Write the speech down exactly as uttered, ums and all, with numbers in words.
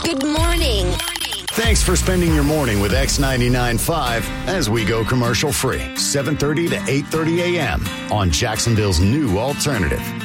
Good morning. Thanks for spending your morning with X ninety-nine point five as we go commercial free. seven thirty to eight thirty a.m. on Jacksonville's new alternative.